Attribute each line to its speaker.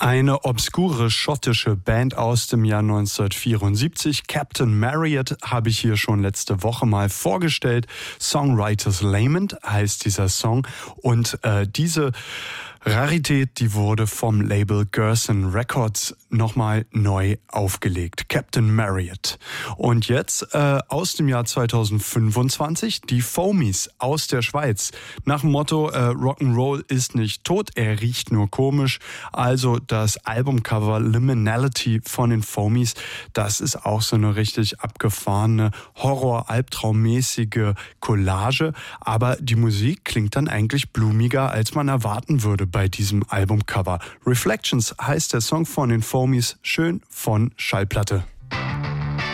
Speaker 1: Eine obskure schottische Band aus dem Jahr 1974, Captain Marriott, habe ich hier schon letzte Woche mal vorgestellt. Songwriter's Lament heißt dieser Song und diese Rarität, die wurde vom Label Gerson Records nochmal neu aufgelegt. Captain Marriott. Und jetzt aus dem Jahr 2025 die Foamies aus der Schweiz. Nach dem Motto Rock'n'Roll ist nicht tot, er riecht nur komisch. Also das Albumcover Liminality von den Foamies, das ist auch so eine richtig abgefahrene Horror-Albtraummäßige Collage. Aber die Musik klingt dann eigentlich blumiger, als man erwarten würde bei diesem Albumcover. Reflections heißt der Song von den Foamies, schön von Schallplatte.